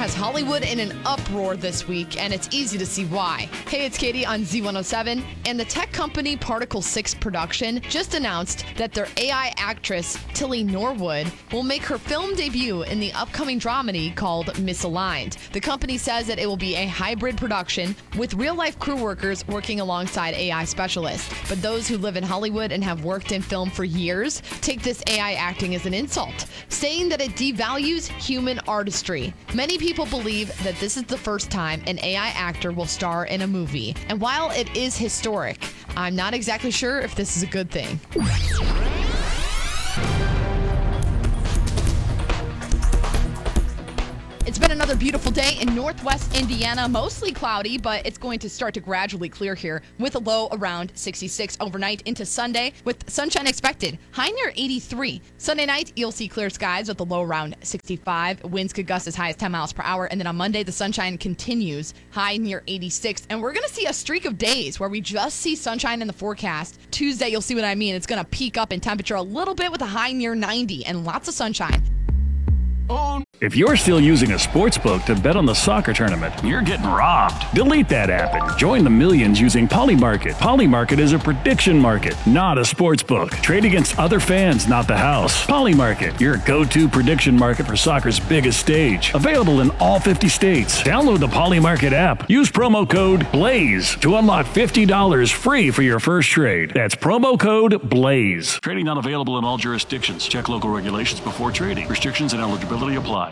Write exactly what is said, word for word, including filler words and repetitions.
has Hollywood in an uproar this week, and it's easy to see why. Hey, it's Katie on Z one oh seven, and the tech company Particle six Production just announced that their A I actress, Tilly Norwood, will make her film debut in the upcoming dramedy called Misaligned. The company says that it will be a hybrid production with real-life crew workers working alongside A I specialists. But those who live in Hollywood and have worked in film for years take this A I acting as an insult, saying that it devalues human artistry. Many people believe that this is the first time an A I actor will star in a movie. And while it is historic, I'm not exactly sure if this is a good thing. It's been another beautiful day in Northwest Indiana, mostly cloudy, but it's going to start to gradually clear here with a low around sixty-six overnight into Sunday with sunshine expected, high near eighty-three. Sunday night, you'll see clear skies with a low around sixty-five. Winds could gust as high as ten miles per hour. And then on Monday, the sunshine continues, high near eighty-six. And we're going to see a streak of days where we just see sunshine in the forecast. Tuesday, you'll see what I mean. It's going to peak up in temperature a little bit with a high near ninety and lots of sunshine. If you're still using a sports book to bet on the soccer tournament, you're getting robbed. Delete that app and join the millions using Polymarket. Polymarket is a prediction market, not a sports book. Trade against other fans, not the house. Polymarket, your go-to prediction market for soccer's biggest stage. Available in all fifty states. Download the Polymarket app. Use promo code BLAZE to unlock fifty dollars free for your first trade. That's promo code BLAZE. Trading not available in all jurisdictions. Check local regulations before trading. Restrictions and eligibility apply.